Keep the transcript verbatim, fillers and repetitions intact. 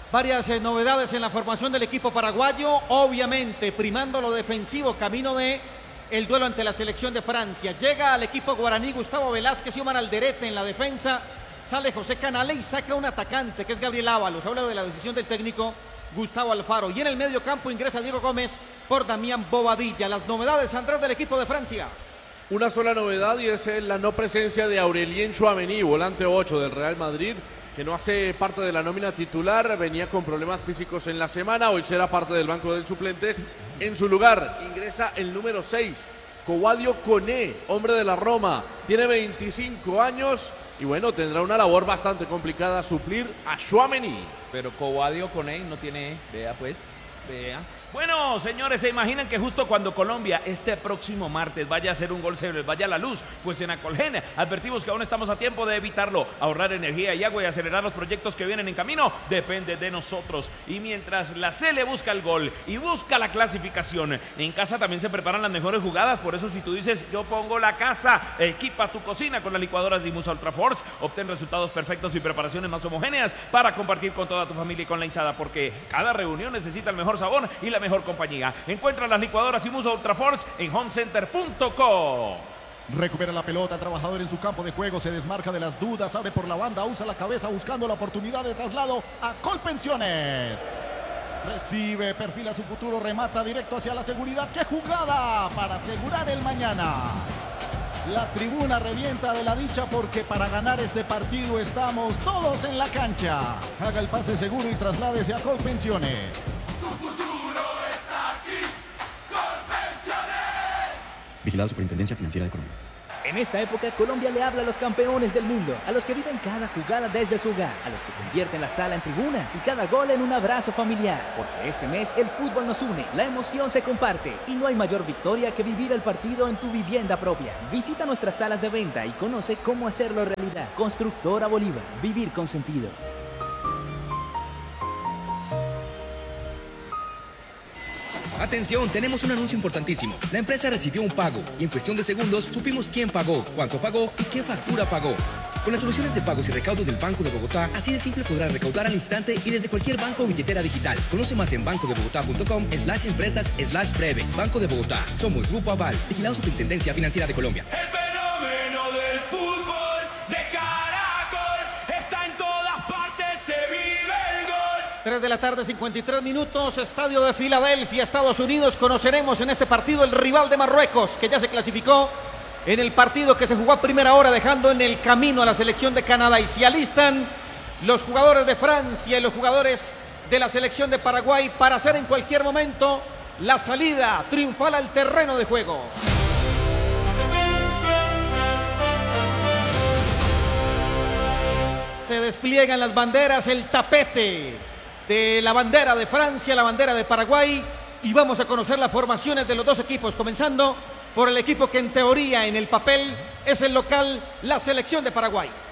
Varias eh, novedades en la formación del equipo paraguayo, obviamente primando lo defensivo, camino de el duelo ante la selección de Francia. Llega al equipo guaraní Gustavo Velázquez y Omar Alderete en la defensa. Sale José Canale y saca un atacante que es Gabriel Ábalos. Habla de la decisión del técnico Gustavo Alfaro. Y en el medio campo ingresa Diego Gómez por Damián Bobadilla. Las novedades, Andrés, del equipo de Francia. Una sola novedad y es la no presencia de Aurelien Tchouaméni, volante ocho del Real Madrid, que no hace parte de la nómina titular, venía con problemas físicos en la semana, hoy será parte del banco de suplentes. En su lugar ingresa el número seis, Cobadio Koné, hombre de la Roma, tiene veinticinco años y bueno, tendrá una labor bastante complicada suplir a Tchouaméni. Pero Cobadio Koné no tiene, vea pues, vea. Bueno, señores, ¿se imaginan que justo cuando Colombia este próximo martes vaya a hacer un gol, se les vaya la luz? Pues en Acolgen advertimos que aún estamos a tiempo de evitarlo. Ahorrar energía y agua y acelerar los proyectos que vienen en camino depende de nosotros. Y mientras la Cele busca el gol y busca la clasificación, en casa también se preparan las mejores jugadas. Por eso si tú dices, yo pongo la casa, equipa tu cocina con las licuadoras Dimusa Ultra Force. Obtén resultados perfectos y preparaciones más homogéneas para compartir con toda tu familia y con la hinchada, porque cada reunión necesita el mejor sabor y la mejor compañía. Encuentra las licuadoras Dimusa Ultra Force en homecenter punto co. Recupera la pelota, el trabajador en su campo de juego, se desmarca de las dudas, abre por la banda, usa la cabeza buscando la oportunidad de traslado a Colpensiones. Recibe, perfila su futuro, remata directo hacia la seguridad. ¡Qué jugada para asegurar el mañana! La tribuna revienta de la dicha porque para ganar este partido estamos todos en la cancha. Haga el pase seguro y trasládese a Colpensiones. Vigilado Superintendencia Financiera de Colombia. En esta época, Colombia le habla a los campeones del mundo, a los que viven cada jugada desde su hogar, a los que convierten la sala en tribuna y cada gol en un abrazo familiar. Porque este mes el fútbol nos une, la emoción se comparte y no hay mayor victoria que vivir el partido en tu vivienda propia. Visita nuestras salas de venta y conoce cómo hacerlo realidad. Constructora Bolívar, vivir con sentido. Atención, tenemos un anuncio importantísimo. La empresa recibió un pago y en cuestión de segundos supimos quién pagó, cuánto pagó y qué factura pagó. Con las soluciones de pagos y recaudos del Banco de Bogotá, así de simple podrás recaudar al instante y desde cualquier banco o billetera digital. Conoce más en bancodebogotá.com slash empresas slash breve. Banco de Bogotá. Somos Grupo Aval. Vigilado Superintendencia Financiera de Colombia. El fenómeno del fútbol de Caracol está en todas partes, se vive el gol. tres de la tarde, cincuenta y tres minutos, Estadio de Filadelfia, Estados Unidos. Conoceremos en este partido el rival de Marruecos, que ya se clasificó en el partido que se jugó a primera hora, dejando en el camino a la selección de Canadá. Y se alistan los jugadores de Francia y los jugadores de la selección de Paraguay para hacer en cualquier momento la salida triunfal al terreno de juego. Se despliegan las banderas, el tapete de la bandera de Francia, la bandera de Paraguay, y vamos a conocer las formaciones de los dos equipos, comenzando por el equipo que en teoría, en el papel, es el local, la selección de Paraguay.